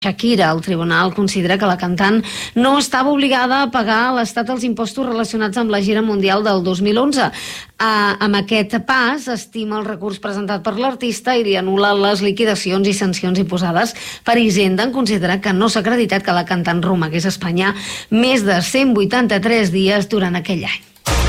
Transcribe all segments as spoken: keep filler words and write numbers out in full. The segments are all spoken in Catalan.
Shakira. El tribunal considera que la cantant no estava obligada a pagar a l'Estat els impostos relacionats amb la gira mundial del dos mil onze. Uh, amb aquest pas, estima el recurs presentat per l'artista i li anul·la les liquidacions i sancions imposades per Hisenda en considerar que no s'ha acreditat que la cantant romagués a Espanya més de cent vuitanta-tres dies durant aquell any.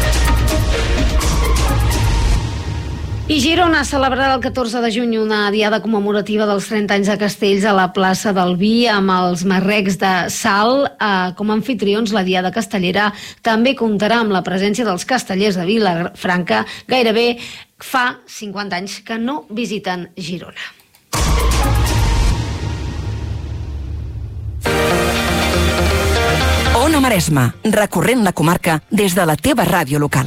I Girona celebrarà el catorze de juny una diada commemorativa dels trenta anys de Castells a la plaça del Vi amb els marrecs de sal. Eh, com a anfitrions, la diada castellera també comptarà amb la presència dels castellers de Vilafranca. Gairebé fa cinquanta anys que no visiten Girona. Ona Maresme, recorrent la comarca des de la teva ràdio local.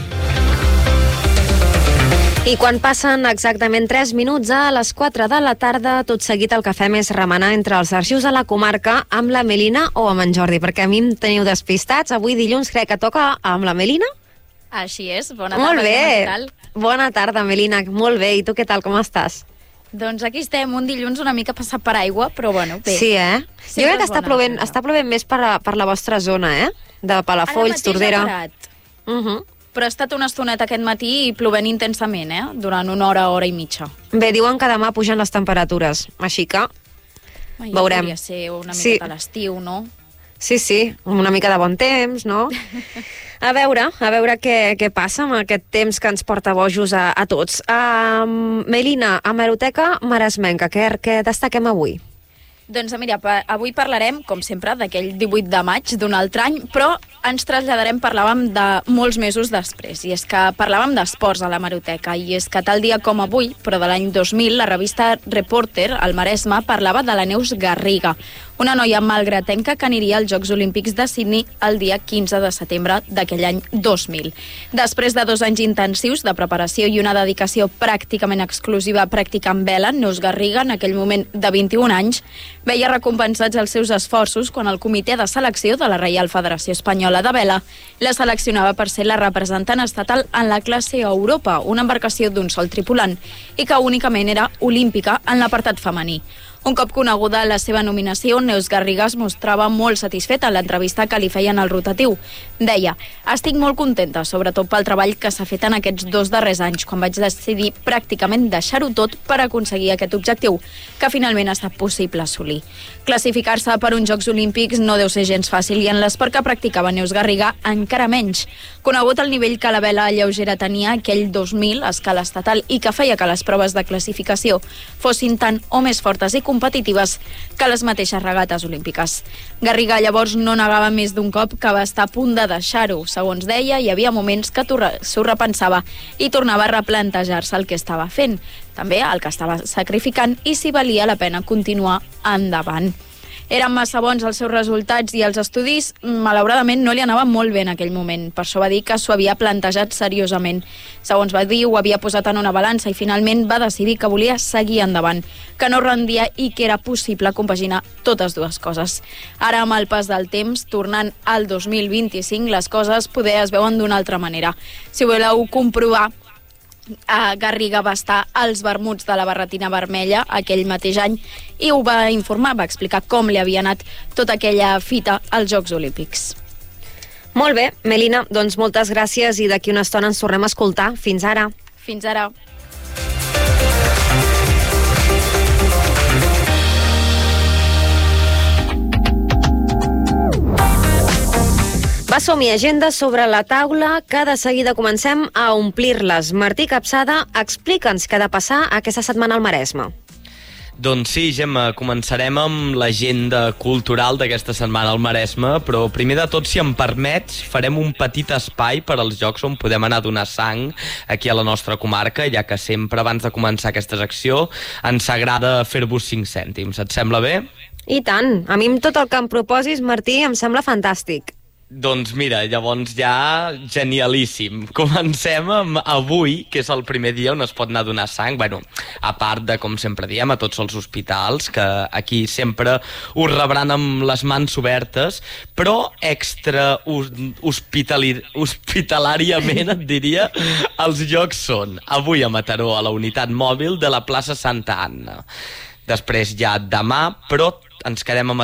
I quan passen exactament tres minuts a les quatre de la tarda, tot seguit el que fem és remenar entre els arxius de la comarca amb la Melina o amb en Jordi, perquè a mi em teniu despistats. Avui dilluns crec que toca amb la Melina. Així és, bona tarda. Molt bé, bona tarda, Melina, molt bé. I tu què tal, com estàs? Doncs aquí estem, un dilluns una mica passat per aigua, però bueno, bé. Sí, eh? Sí, jo crec que està plovent, està plovent més per, a, per la vostra zona, eh? De Palafolls, Tordera. Ara mateix ha parat. Uh-huh. Però ha estat una estoneta aquest matí i plovent intensament, eh? Durant una hora, hora i mitja. Bé, diuen que demà pugen les temperatures, així que ja veurem. Podria ser una mica sí. de l'estiu, no? Sí, sí, una mica de bon temps, no? A veure, a veure què, què passa amb aquest temps que ens porta bojos a, a tots. Uh, Melina, Hemeroteca Maresmenca, què, què destaquem avui? Doncs mira, avui parlarem, com sempre, d'aquell divuit de maig d'un altre any, però ens traslladarem, parlàvem de molts mesos després, i és que parlàvem d'esports a l'Hemeroteca, i és que tal dia com avui, però de l'any dos mil, la revista Reporter, al Maresme, parlava de la Neus Garriga, una noia malgratenca que aniria als Jocs Olímpics de Sydney el dia quinze de setembre d'aquell any dos mil. Després de dos anys intensius de preparació i una dedicació pràcticament exclusiva a practicar en vela, Neus Garriga, en aquell moment de vint-i-un anys, veia recompensats els seus esforços quan el comitè de selecció de la Reial Federació Espanyola de Vela la seleccionava per ser la representant estatal en la classe Europa, una embarcació d'un sol tripulant, i que únicament era olímpica en l'apartat femení. Un cop coneguda la seva nominació, Neus Garriga es mostrava molt satisfeta en l'entrevista que li feien al rotatiu. Deia, estic molt contenta, sobretot pel treball que s'ha fet en aquests dos darrers anys, quan vaig decidir pràcticament deixar-ho tot per aconseguir aquest objectiu, que finalment ha estat possible assolir. Classificar-se per uns Jocs Olímpics no deu ser gens fàcil i en l'esport que practicava Neus Garriga encara menys. Conegut el nivell que la vela lleugera tenia aquell dos mil a escala estatal i que feia que les proves de classificació fossin tant o més fortes i competitives que les mateixes regates olímpiques. Garriga llavors no negava més d'un cop que va estar a punt de deixar-ho. Segons deia, hi havia moments que s'ho repensava i tornava a replantejar-se el que estava fent, també el que estava sacrificant i si valia la pena continuar endavant. Eren massa bons els seus resultats i els estudis, malauradament, no li anaven molt bé en aquell moment. Per això va dir que s'ho havia plantejat seriosament. Segons va dir, ho havia posat en una balança i finalment va decidir que volia seguir endavant, que no rendia i que era possible compaginar totes dues coses. Ara, amb el pas del temps, tornant al dos mil vint-i-cinc, les coses poder es veuen d'una altra manera. Si voleu comprovar, Uh, Garriga va estar als vermuts de la barretina vermella aquell mateix any i ho va informar, va explicar com li havia anat tota aquella fita als Jocs Olímpics. Molt bé, Melina, doncs moltes gràcies i d'aquí una estona ens tornem a escoltar. Fins ara. Fins ara. Va, som-hi, agenda sobre la taula, que de seguida comencem a omplir-les. Martí Capçada, explica'ns què ha de passar aquesta setmana al Maresme. Doncs sí, Gemma, començarem amb l'agenda cultural d'aquesta setmana al Maresme, però primer de tot, si em permets, farem un petit espai per als jocs on podem anar a donar sang aquí a la nostra comarca, ja que sempre, abans de començar aquesta secció, ens agrada fer-vos cinc cèntims. Et sembla bé? I tant. A mi amb tot el que em proposis, Martí, em sembla fantàstic. Doncs mira, llavors ja genialíssim. Comencem amb avui, que és el primer dia on es pot anar a donar sang. Bueno, a part de, com sempre diem, a tots els hospitals, que aquí sempre us rebran amb les mans obertes, però extra hospitali... hospitalàriament, et diria, els jocs són avui a Mataró, a la unitat mòbil de la plaça Santa Anna. Després ja demà, però ens quedem amb